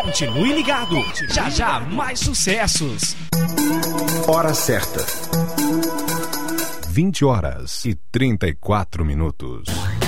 Continue ligado. Já já mais sucessos. Hora certa. 20 horas e 34 minutos.